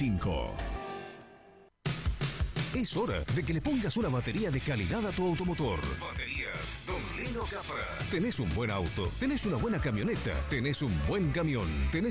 25. Es hora de que le pongas una batería de calidad a tu automotor. Baterías Don Lino Capra. Tenés un buen auto, tenés una buena camioneta, tenés un buen camión, tenés